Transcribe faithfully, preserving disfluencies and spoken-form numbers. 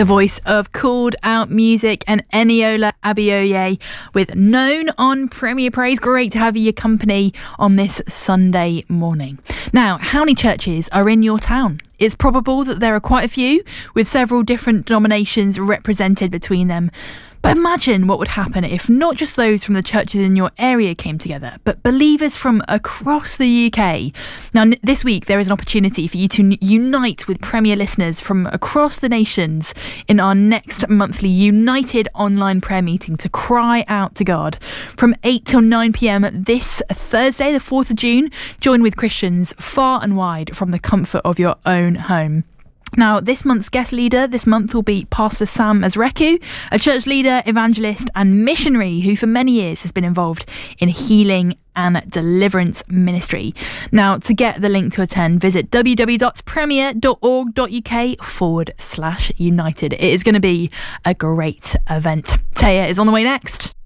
The voice of Called Out Music and Eniola Abioye with Known on Premier Praise. Great to have your company on this Sunday morning. Now, how many churches are in your town? It's probable that there are quite a few, with several different denominations represented between them. But imagine what would happen if not just those from the churches in your area came together, but believers from across the U K. Now, this week, there is an opportunity for you to unite with Premier listeners from across the nations in our next monthly United online prayer meeting to cry out to God. From eight till nine p.m. this Thursday, the fourth of June, join with Christians far and wide from the comfort of your own home. Now, this month's guest leader this month will be Pastor Sam Azreku, a church leader, evangelist and missionary who for many years has been involved in healing and deliverance ministry. Now, to get the link to attend, visit www.premier.org.uk forward slash united. It is going to be a great event. Taya is on the way next.